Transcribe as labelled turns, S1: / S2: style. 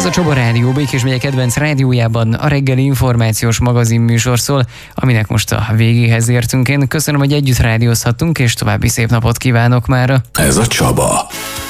S1: a Csaba Rádió, Békésmegye kedvenc rádiójában a reggeli információs magazin műsor szól, aminek most a végéhez értünk. Én köszönöm, hogy együtt rádiózhattunk, és további szép napot kívánok mára.
S2: Ez a Csaba.